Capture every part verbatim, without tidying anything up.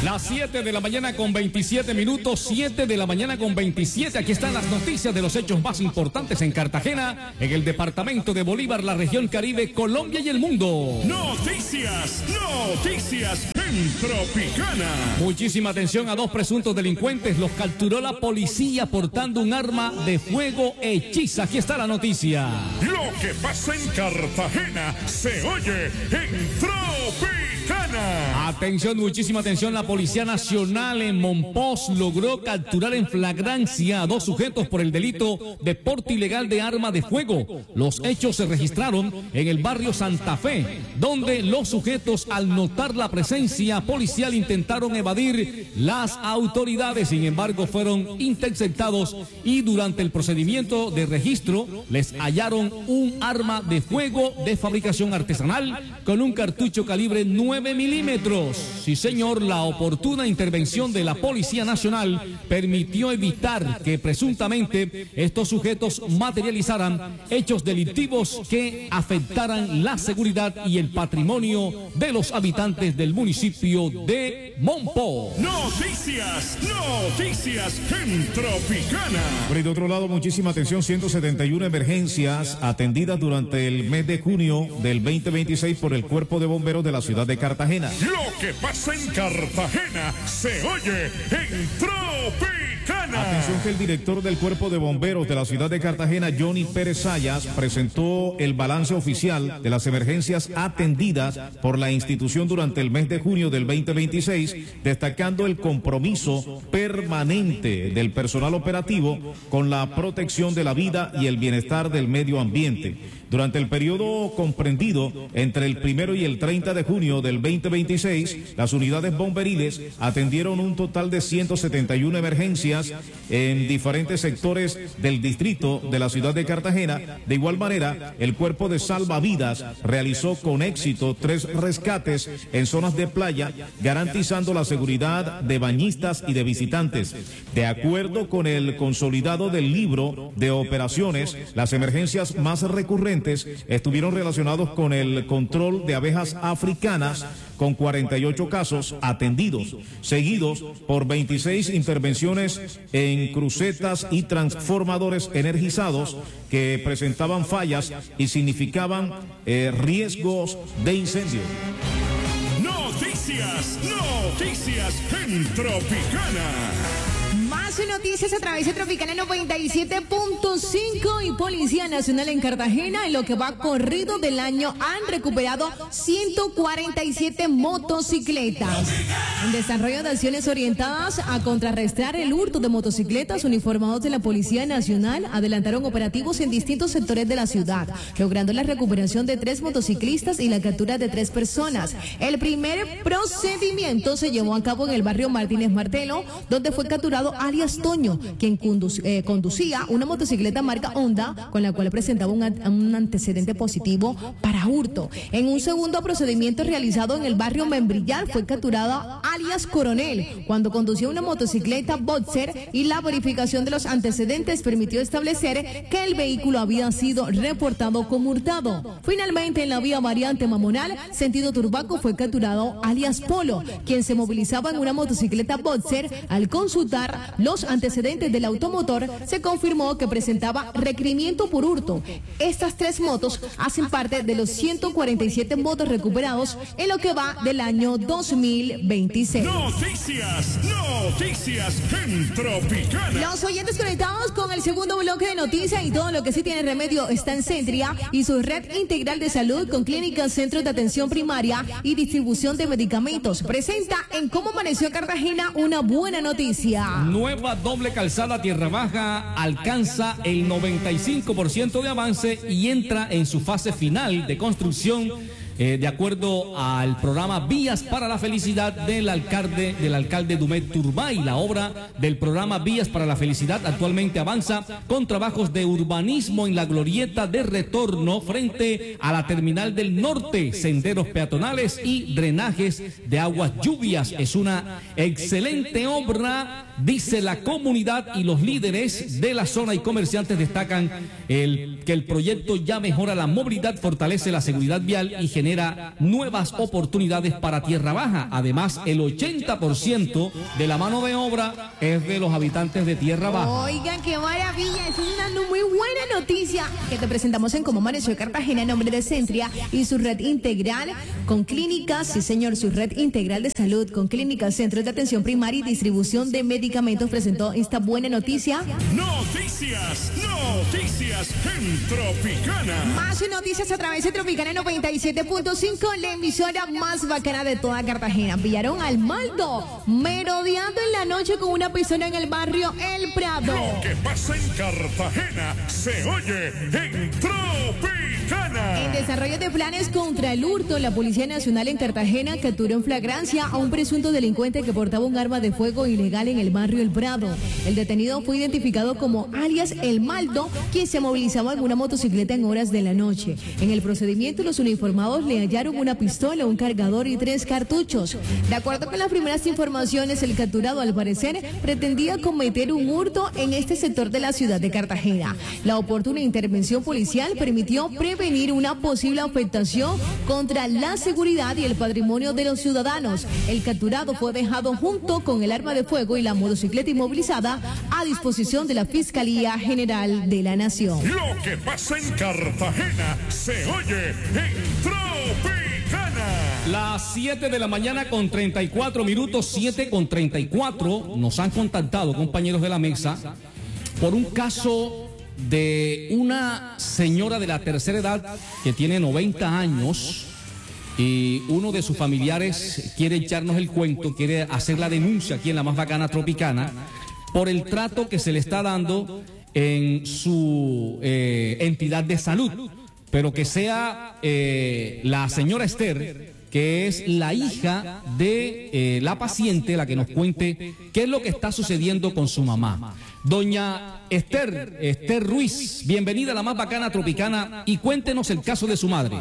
Las siete de la mañana con veintisiete minutos, siete de la mañana con veintisiete. Aquí están las noticias de los hechos más importantes en Cartagena, en el departamento de Bolívar, la región Caribe, Colombia y el mundo. Noticias, noticias en Tropicana. Muchísima atención a dos presuntos delincuentes. Los capturó la policía portando un arma de fuego hechiza. Aquí está la noticia. Lo que pasa en Cartagena se oye en Tropicana. Atención, muchísima atención. La Policía Nacional en Monpós logró capturar en flagrancia a dos sujetos por el delito de porte ilegal de arma de fuego. Los hechos se registraron en el barrio Santa Fe, donde los sujetos, al notar la presencia policial, intentaron evadir las autoridades. Sin embargo, fueron interceptados y durante el procedimiento de registro les hallaron un arma de fuego de fabricación artesanal con un cartucho calibre nueve milímetros. Sí, señor, la oportuna intervención de la Policía Nacional permitió evitar que presuntamente estos sujetos materializaran hechos delictivos que afectaran la seguridad y el patrimonio de los habitantes del municipio de Monpós. Noticias, noticias en Tropicana. Por el otro lado, muchísima atención, ciento setenta y una emergencias atendidas durante el mes de junio del veinte veintiséis por el Cuerpo de Bomberos de la ciudad de Cartagena. Lo que pasa en Cartagena se oye en Tropicana. Atención que el director del Cuerpo de Bomberos de la ciudad de Cartagena, Johnny Pérez Sayas, presentó el balance oficial de las emergencias atendidas por la institución durante el mes de junio del veinte veintiséis, destacando el compromiso permanente del personal operativo con la protección de la vida y el bienestar del medio ambiente. Durante el periodo comprendido entre el primero y el treinta de junio del veinte veintiséis, las unidades bomberiles atendieron un total de ciento setenta y una emergencias en diferentes sectores del distrito de la ciudad de Cartagena. De igual manera, el Cuerpo de Salvavidas realizó con éxito tres rescates en zonas de playa, garantizando la seguridad de bañistas y de visitantes. De acuerdo con el consolidado del libro de operaciones, las emergencias más recurrentes estuvieron relacionados con el control de abejas africanas, con cuarenta y ocho casos atendidos, seguidos por veintiséis intervenciones en crucetas y transformadores energizados que presentaban fallas y significaban eh, riesgos de incendio. Noticias, noticias en Tropicana. Más noticias a través de Tropicana noventa y siete punto cinco y Policía Nacional en Cartagena, en lo que va corrido del año, han recuperado ciento cuarenta y siete motocicletas. En desarrollo de acciones orientadas a contrarrestar el hurto de motocicletas, uniformados de la Policía Nacional adelantaron operativos en distintos sectores de la ciudad, logrando la recuperación de tres motociclistas y la captura de tres personas. El primer procedimiento se llevó a cabo en el barrio Martínez Martelo, donde fue capturado alias Toño, quien conduc eh, conducía una motocicleta marca Honda, con la cual presentaba un, un antecedente positivo para hurto. En un segundo procedimiento realizado en el barrio Membrillar, fue capturado alias Coronel, cuando conducía una motocicleta Boxer, y la verificación de los antecedentes permitió establecer que el vehículo había sido reportado como hurtado. Finalmente, en la vía variante Mamonal, sentido Turbaco, fue capturado alias Polo, quien se movilizaba en una motocicleta Boxer. Al consultar los antecedentes del automotor, se confirmó que presentaba requerimiento por hurto. Estas tres motos hacen parte de los ciento cuarenta y siete motos recuperados en lo que va del año dos mil veintiséis. Noticias, noticias en Tropicana. Los oyentes conectados con el segundo bloque de noticias, y todo lo que sí tiene remedio está en Centria y su red integral de salud, con clínicas, centros de atención primaria y distribución de medicamentos. Presenta en Cómo Amaneció Cartagena una buena noticia. Nueva doble calzada Tierra Baja alcanza el noventa y cinco por ciento de avance y entra en su fase final de construcción, eh, de acuerdo al programa Vías para la Felicidad del alcalde, del alcalde Dumet Turbay. La obra del programa Vías para la Felicidad actualmente avanza con trabajos de urbanismo en la glorieta de retorno frente a la terminal del norte, senderos peatonales y drenajes de aguas lluvias. Es una excelente obra, dice la comunidad, y los líderes de la zona y comerciantes destacan el, que el proyecto ya mejora la movilidad, fortalece la seguridad vial y genera genera nuevas oportunidades para Tierra Baja. Además, el ochenta por ciento de la mano de obra es de los habitantes de Tierra Baja. Oigan, qué maravilla, es una muy buena noticia que te presentamos en Cómo Amaneció Cartagena en nombre de Centria y su red integral con clínicas, sí señor, su red integral de salud con clínicas, centros de atención primaria y distribución de medicamentos presentó esta buena noticia. Noticias, noticias en Tropicana. Más noticias a través de Tropicana noventa y siete punto cinco, la emisora más bacana de toda Cartagena. Pillaron al Maldo merodeando en la noche con una persona en el barrio El Prado. Lo que pasa en Cartagena se oye en Tropicana. En desarrollo de planes contra el hurto, la Policía Nacional en Cartagena capturó en flagrancia a un presunto delincuente que portaba un arma de fuego ilegal en el barrio El Prado. El detenido fue identificado como alias El Maldo, quien se movilizaba en una motocicleta en horas de la noche. En el procedimiento, los uniformados le hallaron una pistola, un cargador y tres cartuchos. De acuerdo con las primeras informaciones, el capturado al parecer pretendía cometer un hurto en este sector de la ciudad de Cartagena. La oportuna intervención policial permitió prevenir una posible afectación contra la seguridad y el patrimonio de los ciudadanos. El capturado fue dejado junto con el arma de fuego y la motocicleta inmovilizada a disposición de la Fiscalía General de la Nación. Lo que pasa en Cartagena se oye en Tropicana. Las siete de la mañana con treinta y cuatro minutos, siete con treinta y cuatro, nos han contactado compañeros de la mesa por un caso de una señora de la tercera edad que tiene noventa años y uno de sus familiares quiere echarnos el cuento, quiere hacer la denuncia aquí en la más bacana Tropicana por el trato que se le está dando en su eh, entidad de salud, pero que sea eh, la señora Esther, que es la hija de eh, la paciente, la que nos cuente qué es lo que está sucediendo con su mamá. Doña Esther, Esther Ruiz, bienvenida a la más bacana Tropicana y cuéntenos el caso de su madre.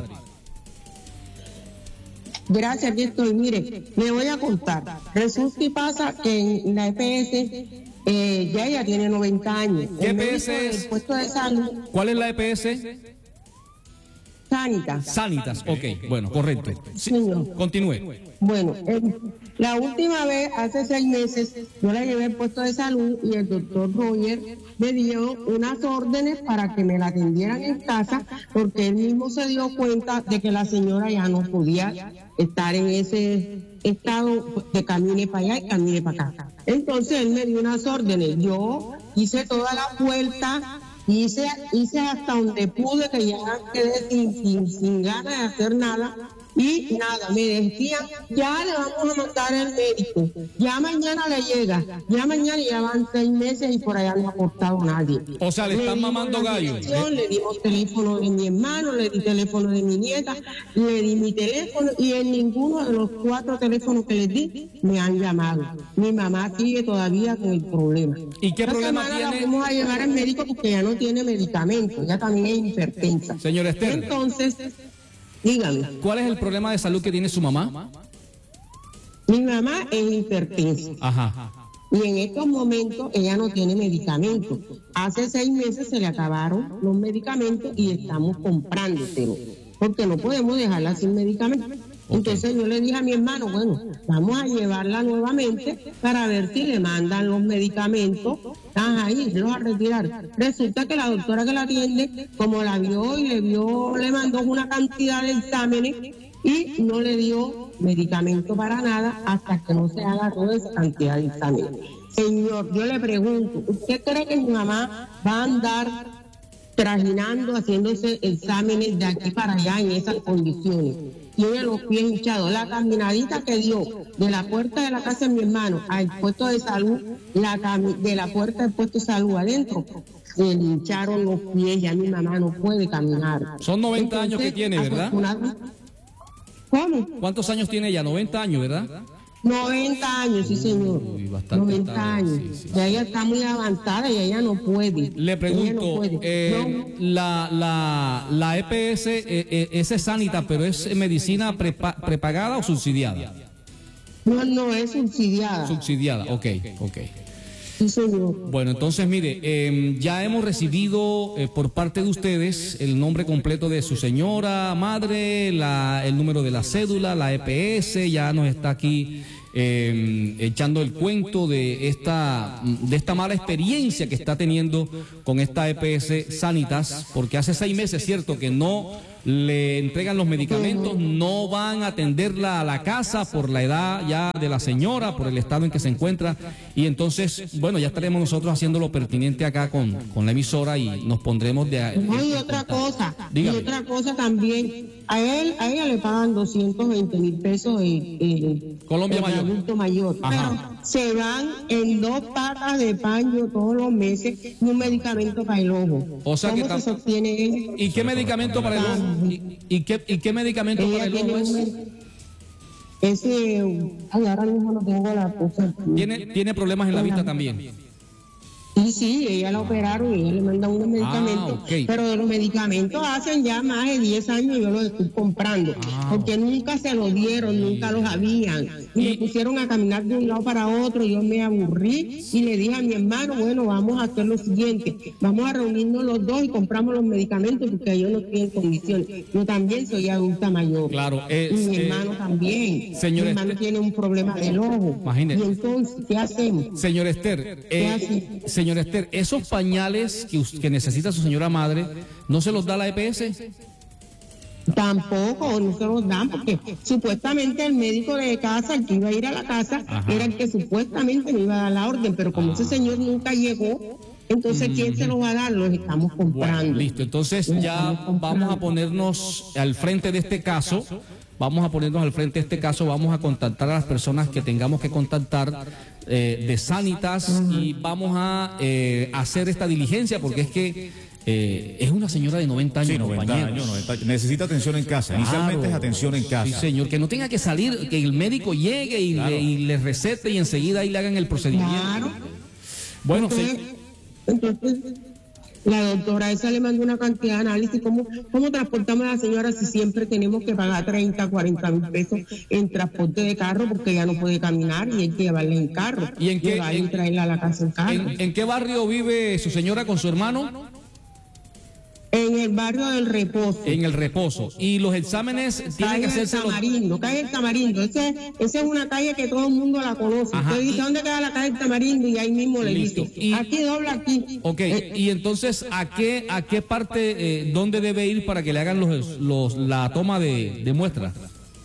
Gracias, aquí estoy. Mire, le voy a contar. Resulta y pasa que en la E P S eh, ya ella tiene noventa años. ¿Qué E P S es? El puesto de salud. ¿Cuál es la E P S? Sanitas. Sanitas, ok, bueno, correcto. Sí, Señor. continúe. Bueno, el, la última vez, hace seis meses, yo la llevé al puesto de salud y el doctor Roger me dio unas órdenes para que me la atendieran en casa, porque él mismo se dio cuenta de que la señora ya no podía estar en ese estado de camine para allá y camine para acá. Entonces él me dio unas órdenes. Yo hice toda la vuelta. Hice, hice hasta donde pude, que ya quedé sin, sin, sin ganas de hacer nada. Y nada, me decían, ya le vamos a mandar al médico, ya mañana le llega, ya mañana ya van seis meses y por allá no ha aportado nadie. O sea, le están mamando gallo. Le dimos teléfono de mi hermano, le di teléfono de mi nieta, le di mi teléfono y en ninguno de los cuatro teléfonos que les di me han llamado. Mi mamá sigue todavía con el problema. ¿Y qué Esta problema semana tiene? la vamos a llevar al médico porque ya no tiene medicamento, ya también es hipertensa. Señora Esther. Entonces, dígame. ¿Cuál es el problema de salud que tiene su mamá? Mi mamá es hipertensa. Ajá. Y en estos momentos ella no tiene medicamentos. Hace seis meses se le acabaron los medicamentos y estamos comprándoselos, porque no podemos dejarla sin medicamentos. Entonces yo le dije a mi hermano, bueno, vamos a llevarla nuevamente para ver si le mandan los medicamentos. Ajá, y los a retirar. Resulta que la doctora que la atiende, como la vio y le vio, le mandó una cantidad de exámenes y no le dio medicamento para nada hasta que no se haga toda esa cantidad de exámenes. Señor, yo le pregunto, ¿usted cree que mi mamá va a andar trajinando, haciéndose exámenes de aquí para allá en esas condiciones? Tiene los pies hinchados. La caminadita que dio de la puerta de la casa de mi hermano al puesto de salud, la cami- de la puerta del puesto de salud adentro, se le hincharon los pies, ya mi mamá no puede caminar. Son noventa años que tiene, ¿verdad? ¿Cómo? ¿Cuántos años tiene ella? noventa años, ¿verdad? noventa años, sí señor. Uy, bastante noventa tarde, años. sí, sí. Ya ella está muy avanzada y ella no puede. Le Ella pregunto, no puede. eh, No. la, la, la E P S, eh, eh, esa es sanita, pero ¿es medicina prepa- prepagada o subsidiada? No, no es subsidiada. Subsidiada, ok, ok. Sí, señor. Bueno, entonces mire, eh, ya hemos recibido eh, por parte de ustedes el nombre completo de su señora madre, la, el número de la cédula, la E P S, ya nos está aquí eh, echando el cuento de esta, de esta mala experiencia que está teniendo con esta E P S Sanitas, porque hace seis meses, cierto, que no le entregan los medicamentos, no van a atenderla a la casa por la edad ya de la señora, por el estado en que se encuentra, y entonces, bueno, ya estaremos nosotros haciendo lo pertinente acá con, con la emisora y nos pondremos de... No, y otra cosa, Dígame. y otra cosa también, a él, a ella le pagan doscientos veinte mil pesos el, el, Colombia el Mayor. adulto mayor, Ajá. pero se van en dos patas de paño todos los meses y un medicamento para el ojo. O sea ¿Cómo que se tam- sostiene él? ¿Y qué medicamento para el ojo? ¿Y, y qué, y qué medicamento para Ella el tiene ojo es? un, ese, ay, ahora mismo no tengo la cosa. ¿Tiene, tiene problemas en la vista también? Sí, sí, ella la operaron y ella le mandan unos medicamentos, ok. pero de los medicamentos hacen ya más de diez años yo los estoy comprando, Ah, porque nunca se los dieron, nunca los habían, y me pusieron a caminar de un lado para otro, yo me aburrí y le dije a mi hermano, bueno, vamos a hacer lo siguiente, vamos a reunirnos los dos y compramos los medicamentos porque yo no estoy en condiciones, yo también soy adulta mayor, Claro, y mi eh, hermano también, señor mi hermano Esther- tiene un problema del ojo, Imagínese. y entonces, ¿qué hacemos? Señor Esther, ¿Qué eh, hace? señor Esther, esos pañales que, us- que necesita su señora madre, ¿no se los da la E P S? Tampoco, no se los dan porque supuestamente el médico de casa, el que iba a ir a la casa, Ajá. era el que supuestamente me iba a dar la orden, pero como ese señor nunca llegó, entonces ¿quién se los va a dar? Los estamos comprando. Bueno, listo. Entonces Los ya estamos comprando. vamos a ponernos al frente de este caso. Vamos a ponernos al frente de este caso. Vamos a contactar a las personas que tengamos que contactar eh, de Sanitas y vamos a eh, hacer esta diligencia porque es que eh, es una señora de noventa años, Sí, noventa compañeros. años, noventa. Necesita atención en casa. Inicialmente Claro. es atención en casa. Sí, señor, que no tenga que salir, que el médico llegue y, Claro. le, y le recete y enseguida ahí le hagan el procedimiento. Claro. Bueno, Entonces, sí. entonces, la doctora esa le mandó una cantidad de análisis. ¿Cómo, ¿Cómo transportamos a la señora si siempre tenemos que pagar treinta, cuarenta mil pesos en transporte de carro porque ella no puede caminar y hay que llevarla en carro? ¿Y en qué- Llevarla y en- traerla a la casa en carro. ¿En, en qué barrio vive su señora con su hermano? En el barrio del Reposo. En el Reposo. Y los exámenes tienen que Calle del hacerse los... Tamarindo, calle del Tamarindo. Ese, esa es una calle que todo el mundo la conoce. Ajá. Usted dice, ¿dónde queda la calle del Tamarindo? Y ahí mismo le Listo. dice, Y- aquí dobla aquí. Ok, Eh, y entonces, ¿a qué, a qué parte, eh, dónde debe ir para que le hagan los, los, la toma de, de muestra?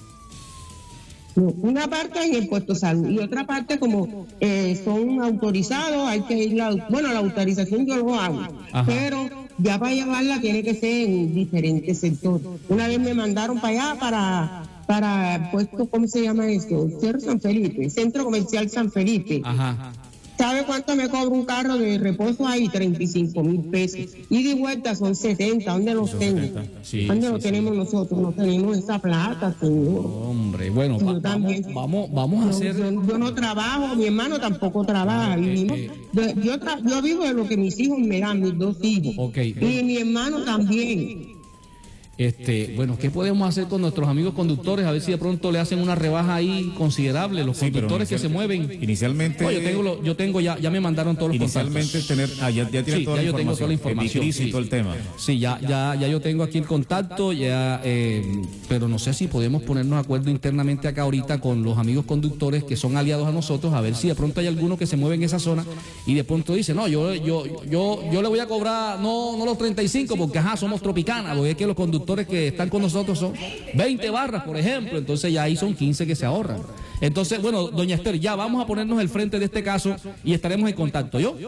no, una parte en el puesto de salud y otra parte como eh, son autorizados, hay que ir, la, bueno, la autorización yo lo hago, Ajá. pero ya para llevarla tiene que ser en diferentes sectores. Una vez me mandaron para allá, para para el puesto, ¿cómo se llama esto? Cerro San Felipe, Centro Comercial San Felipe. Ajá. ¿Sabe cuánto me cobra un carro de reposo ahí? treinta y cinco mil pesos. Y de vuelta son setenta. ¿Dónde los Son tengo? setenta. Sí, ¿Dónde sí, lo sí. tenemos nosotros? No tenemos esa plata, señor. Hombre, bueno, Yo va- vamos, también. vamos, vamos a Yo, hacer... yo- yo no trabajo, mi hermano tampoco trabaja. Ah, vivimos, eh, yo, yo, tra- yo vivo de lo que mis hijos me dan, mis dos hijos. Ok. Y mi hermano también. Este, bueno, ¿qué podemos hacer con nuestros amigos conductores? A ver si de pronto le hacen una rebaja ahí considerable, los Sí, pero conductores que inicial- se mueven. Inicialmente, No, yo tengo, lo- yo tengo ya, ya me mandaron todos los inicialmente contactos. tener, ah, ya, ya tiene Sí, toda, ya la yo tengo toda la información. Epicris y sí. todo el tema. Sí, ya, ya, ya yo tengo aquí el contacto, ya, eh, pero no sé si podemos ponernos de acuerdo internamente acá ahorita con los amigos conductores que son aliados a nosotros, a ver si de pronto hay alguno que se mueve en esa zona y de pronto dice, no, yo, yo, yo, yo le voy a cobrar, no, no los treinta y cinco, porque ajá, somos Tropicana, porque es que los conductores que están con nosotros son veinte barras, por ejemplo, entonces ya ahí son quince que se ahorran. Entonces, bueno, doña Esther, ya vamos a ponernos al frente de este caso y estaremos en contacto, ¿yo?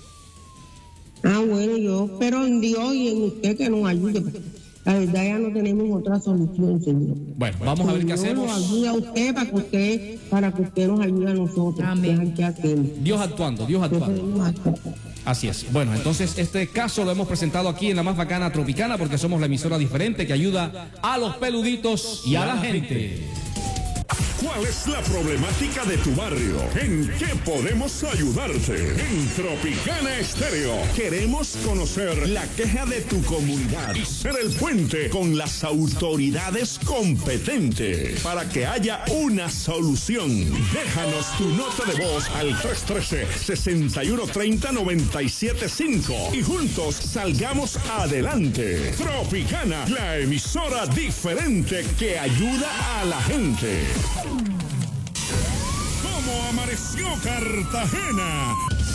Ah, bueno, yo espero en Dios y en usted que nos ayude. porque La verdad ya no tenemos otra solución, señor. Bueno, vamos a ver qué Dios hacemos. nos ayude a usted para que usted, para que usted nos ayude a nosotros. Amén. Vean qué hacemos. Dios actuando, Dios No actuando. podemos hacer. Así es. Bueno, entonces este caso lo hemos presentado aquí en la más bacana Tropicana porque somos la emisora diferente que ayuda a los peluditos y a la gente. ¿Cuál es la problemática de tu barrio? ¿En qué podemos ayudarte? En Tropicana Estéreo queremos conocer la queja de tu comunidad y ser el puente con las autoridades competentes para que haya una solución. Déjanos tu nota de voz al tres uno tres, seis uno tres cero, nueve siete cinco y juntos salgamos adelante. Tropicana, la emisora diferente que ayuda a la gente. ¿Cómo amaneció Cartagena?